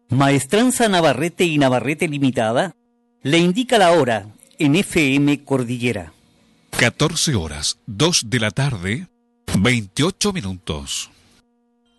Maestranza Navarrete y Navarrete Limitada le indica la hora en FM Cordillera. 14 horas, 2 de la tarde, 28 minutos.